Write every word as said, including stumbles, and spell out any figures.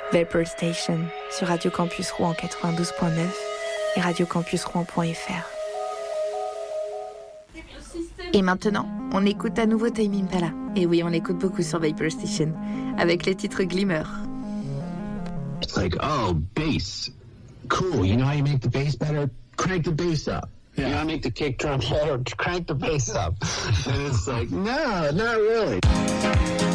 Vapor Station sur Radio Campus Rouen quatre-vingt-douze point neuf et radio campus rouen point f r. Et maintenant, on écoute à nouveau Tame Impala. Et oui, on l'écoute beaucoup sur Vapor Station, avec le titre Glimmer. It's like, oh, bass. Cool, you know how you make the bass better? Crank the bass up. Yeah. You know how to make the kick drum better? Crank the bass up. And it's like, no, not really.